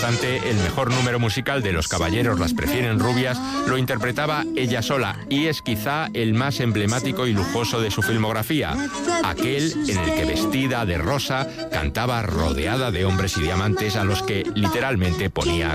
obstante, el mejor número musical de Los caballeros las prefieren rubias lo interpretaba ella sola y es quizá el más emblemático y lujoso de su filmografía, aquel en el que vestida de rosa cantaba rodeada de hombres y diamantes a los que literalmente ponía